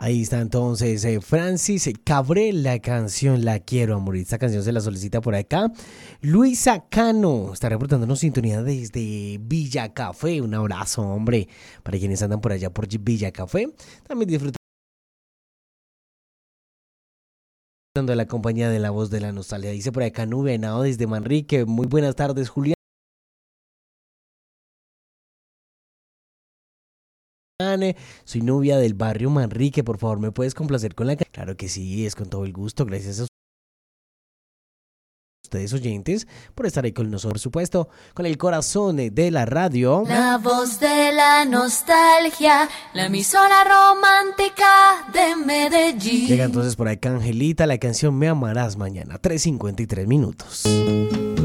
Ahí está entonces Francis Cabré, la canción La Quiero a Morir. Esta canción se la solicita por acá Luisa Cano, está reportándonos sintonía desde Villa Café. Un abrazo, hombre, para quienes andan por allá por Villa Café. También disfrutando de la compañía de La Voz de la Nostalgia. Dice por acá Nube Henao desde Manrique. Muy buenas tardes, Julián. Soy novia del barrio Manrique, por favor, ¿me puedes complacer con la canción? Claro que sí, es con todo el gusto, gracias a ustedes oyentes por estar ahí con nosotros, por supuesto, con el corazón de la radio. La Voz de la Nostalgia, la emisora romántica de Medellín. Llega entonces por acá Angelita, la canción Me Amarás Mañana, 3:53 minutos.